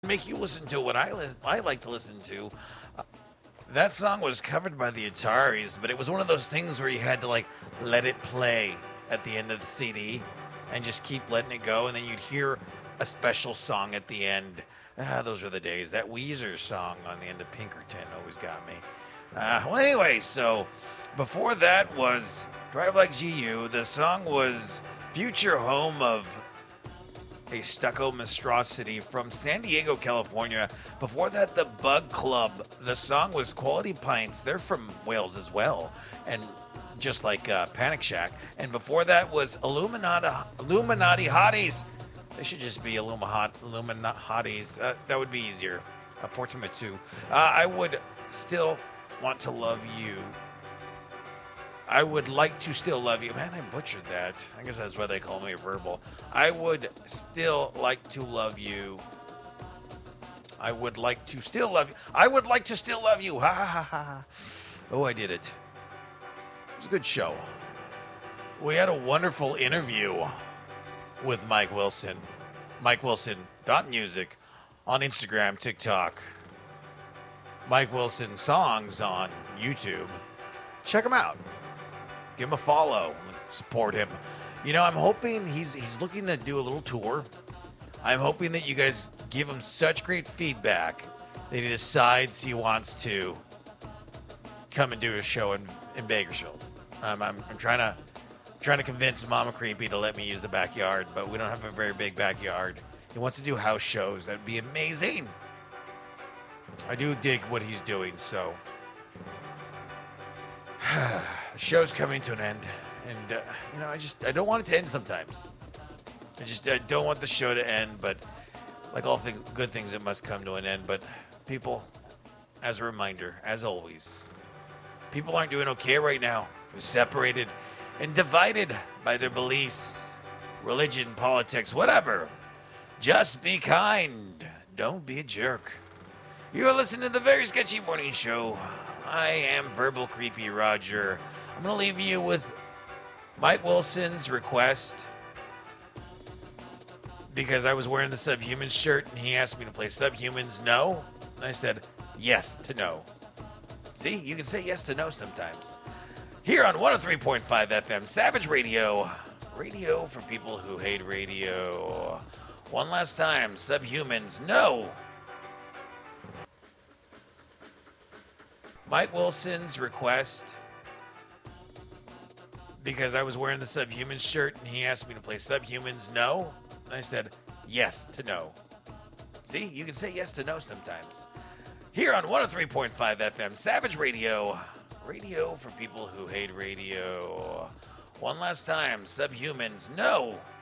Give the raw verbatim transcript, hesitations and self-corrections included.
Make you listen to what I lis- I like to listen to. Uh, that song was covered by the Ataris, but it was one of those things where you had to like let it play at the end of the C D and just keep letting it go, and then you'd hear a special song at the end. Ah, those were the days. That Weezer song on the end of Pinkerton always got me. Uh, well, anyway, so before that was Drive Like G U. The song was Future Home of a Stucco Monstrosity from San Diego, California. Before that, the Bug Club. The song was Quality Pints. They're from Wales as well, and just like uh, Panic Shack. And before that was Illuminati, Illuminati Hotties. They should just be Illuminati, Illuminati's. Uh, that would be easier. A portmanteau. Uh, I would still want to love you. I would like to still love you. Man, I butchered that. I guess that's why they call me a verbal. I would still like to love you. I would like to still love you. I would like to still love you. Ha ha ha ha. Oh, I did it. It was a good show. We had a wonderful interview with Mike Wilson. Mike Wilson dot music on Instagram, TikTok. Mike Wilson songs on YouTube. Check him out. Give him a follow. Support him. You know, I'm hoping he's he's looking to do a little tour. I'm hoping that you guys give him such great feedback that he decides he wants to come and do a show in, in Bakersfield. Um, I'm, I'm trying to trying to convince Mama Creepy to let me use the backyard, but we don't have a very big backyard. He wants to do house shows. That'd be amazing. I do dig what he's doing, so the show's coming to an end, and uh, you know, I just I don't want it to end sometimes. I just I don't want the show to end, but like all thing, good things, it must come to an end. But people, as a reminder, as always, people aren't doing okay right now. They're separated and divided by their beliefs, religion, politics, whatever. Just be kind. Don't be a jerk. You are listening to the Very Sketchy Morning Show. I am Verbal Creepy Roger. I'm going to leave you with Mike Wilson's request because I was wearing the Subhumans shirt and he asked me to play Subhumans No. And I said yes to no. See, you can say yes to no sometimes. Here on one oh three point five F M, Savage Radio. Radio for people who hate radio. One last time, Subhumans No. Mike Wilson's request because I was wearing the Subhumans shirt and he asked me to play Subhumans No. And I said yes to no. See, you can say yes to no sometimes. Here on one oh three point five F M, Savage Radio. Radio for people who hate radio. One last time, Subhumans No.